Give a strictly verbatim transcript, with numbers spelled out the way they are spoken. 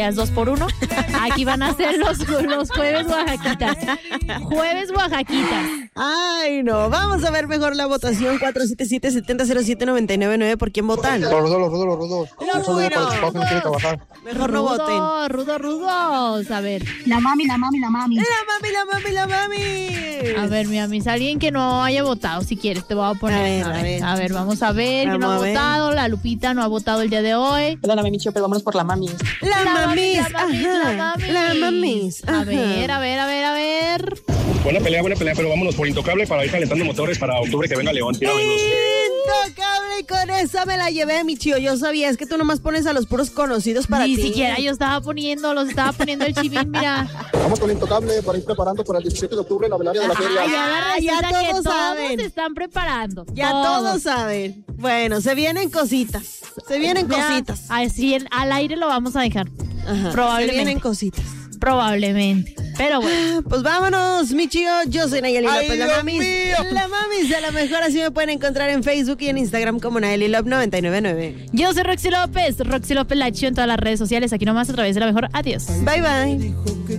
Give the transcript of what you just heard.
dos por uno. Aquí van a ser los, los jueves oaxaquitas. Jueves oaxaquitas. Ay, no. Vamos a ver mejor la votación. cuatro siete siete, siete cero cero siete, nueve nueve nueve. ¿Por quién votan? Los rudos, los rudos, los rudos. Los rudos. No quiere trabajar. Mejor no voten. Rudos, rudos, rudos. A ver. La mami, la mami, la mami. La mami, la mami, la mami. A ver, mi amis, alguien que no haya votado, si quieres, te voy a poner. A ver, a ver. A ver, vamos a ver. Vamos ¿Quién no ha a ver. votado? La Lupita no ha votado el día de hoy. Perdóname, Michio, pero vámonos por la mami. La, La mamis. la mamis, Ajá. la mamis. La mamis. A Ajá. ver, a ver, a ver, a ver. Buena pelea, buena pelea, pero vámonos por Intocable para ir calentando motores para octubre que venga León. Tira, venus. Intocable, y con esa me la llevé, mi chío. Yo sabía, es que tú nomás pones a los puros conocidos para Ni ti. siquiera yo estaba poniendo, los estaba poniendo el chivín, mira. Vamos con Intocable para ir preparando para el diecisiete de octubre la velaria de la feria. Ay, ahora Ah, ya resulta que todos todos saben. se están preparando. Ya todos saben. Bueno, se vienen cositas. Se vienen Mira, cositas. Así en- al aire lo vamos a dejar. Ajá, probablemente. Se vienen cositas. Probablemente. Pero bueno. Pues vámonos, mi chío. Yo soy Nayeli ¡Ay, López, la Dios mamis. mío! La mamis de la mejor, así me pueden encontrar en Facebook y en Instagram como Nayeli López noventa y nueve nueve. Yo soy Roxy López. Roxy López la Chido en todas las redes sociales. Aquí nomás a través de la mejor. Adiós. Bye, bye.